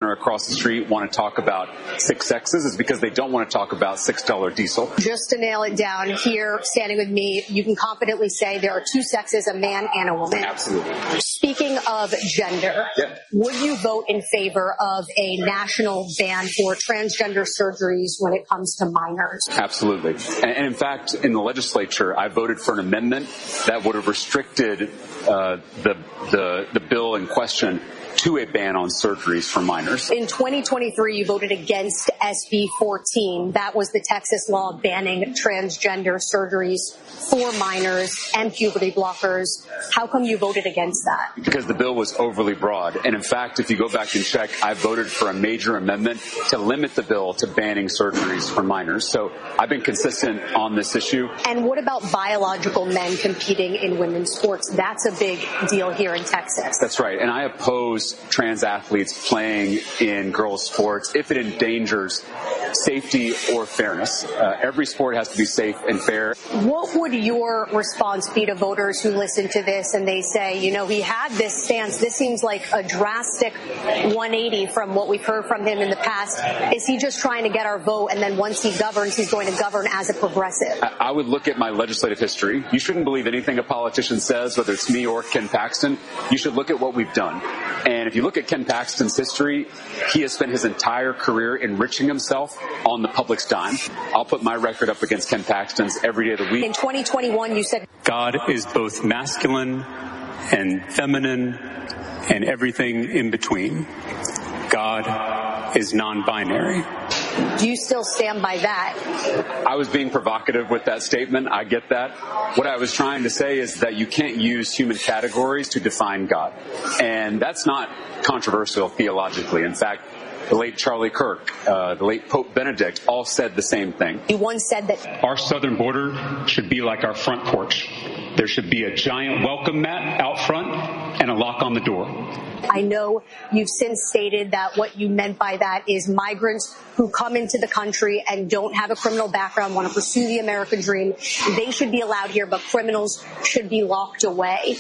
across the street want to talk about six sexes is because they don't want to talk about $6 diesel. Just to nail it down here, standing with me, you can confidently say there are two sexes, a man and a woman. Absolutely. Speaking of gender, would you vote in favor of a national ban for transgender surgeries when it comes to minors? Absolutely. And in fact, in the legislature, I voted for an amendment that would have restricted the bill in question to a ban on surgeries for minors. In 2023, you voted against SB 14. That was the Texas law banning transgender surgeries for minors and puberty blockers. How come you voted against that? Because the bill was overly broad. And in fact, if you go back and check, I voted for a major amendment to limit the bill to banning surgeries for minors. So I've been consistent on this issue. And what about biological men competing in women's sports? That's a big deal here in Texas. That's right. And I oppose trans athletes playing in girls' sports if it endangers safety or fairness. Every sport has to be safe and fair. What would your response be to voters who listen to this and they say, you know, he had this stance. This seems like a drastic 180 from what we've heard from him in the past. Is he just trying to get our vote, and then once he governs, he's going to govern as a progressive? I would look at my legislative history. You shouldn't believe anything a politician says, whether it's me or Ken Paxton. You should look at what we've done. And if you look at Ken Paxton's history, he has spent his entire career enriching himself on the public's dime. I'll put my record up against Ken Paxton's every day of the week. In 2021, you said God is both masculine and feminine and everything in between. God is non-binary. Do you still stand by that? I was being provocative with that statement. I get that. What I was trying to say is that you can't use human categories to define God. And that's not controversial theologically. In fact, the late Charlie Kirk, the late Pope Benedict all said the same thing. He once said that Our southern border should be like our front porch. There should be a giant welcome mat out front and a lock on the door. I know you've since stated that what you meant by that is migrants who come into the country and don't have a criminal background, want to pursue the American dream, they should be allowed here, but criminals should be locked away.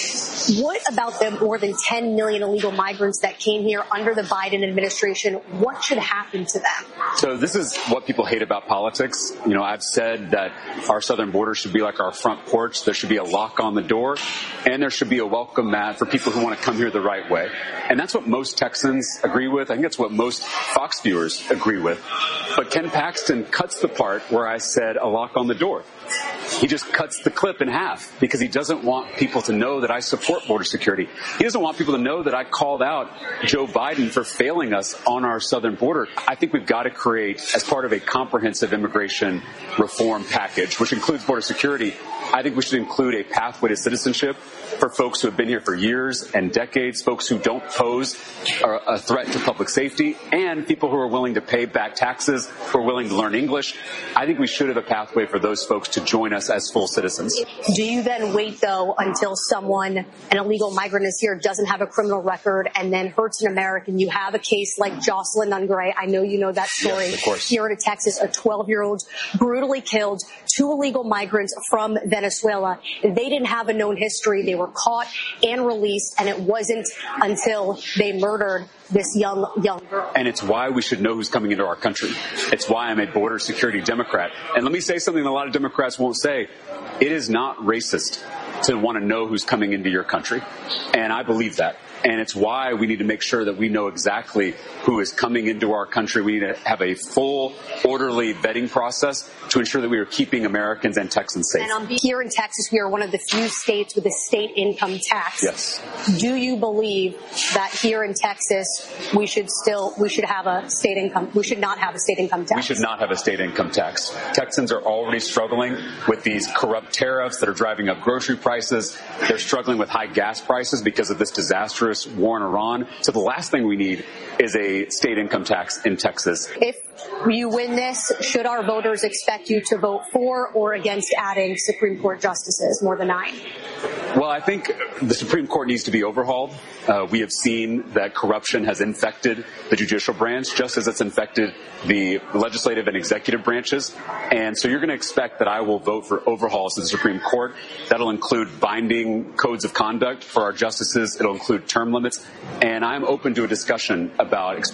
What about the more than 10 million illegal migrants that came here under the Biden administration? What should happen to them? So this is what people hate about politics. You know, I've said that our southern border should be like our front porch. There should be a lock on the door, and there should be a welcome mat for people who want to come here the right way. And that's what most Texans agree with. I think that's what most Fox viewers agree with. But Ken Paxton cuts the part where I said a lock on the door. He just cuts the clip in half because he doesn't want people to know that I support border security. He doesn't want people to know that I called out Joe Biden for failing us on our southern border. I think we've got to create, as part of a comprehensive immigration reform package, which includes border security, I think we should include a pathway to citizenship for folks who have been here for years and decades, folks who don't pose a threat to public safety, and people who are willing to pay back taxes, who are willing to learn English. I think we should have a pathway for those folks to join us as full citizens. Do you then wait, though, until someone, an illegal migrant is here, doesn't have a criminal record, and then hurts an American? You have a case like Jocelyn Nungray. I know you know that story. Yes, of course. Here in Texas, a 12-year-old brutally killed two illegal migrants from Venezuela. They didn't have a known history. They were caught and released, and it wasn't until they murdered this young girl. And it's why we should know who's coming into our country. It's why I'm a border security Democrat. And let me say something that a lot of Democrats won't say. It is not racist to want to know who's coming into your country. And I believe that. And it's why we need to make sure that we know exactly who is coming into our country. We need to have a full, orderly vetting process to ensure that we are keeping Americans and Texans safe. And here in Texas, we are one of the few states with a state income tax. Yes. Do you believe that here in Texas, we should have a state income? We should not have a state income tax. We should not have a state income tax. Texans are already struggling with these corrupt tariffs that are driving up grocery prices. They're struggling with high gas prices because of this disastrous war in Iran. So the last thing we need is a state income tax in Texas. If you win this, should our voters expect you to vote for or against adding Supreme Court justices, more than 9? Well, I think the Supreme Court needs to be overhauled. We have seen that corruption has infected the judicial branch just as it's infected the legislative and executive branches. And so you're going to expect that I will vote for overhauls to the Supreme Court. That'll include binding codes of conduct for our justices. It'll include term limits. And I'm open to a discussion about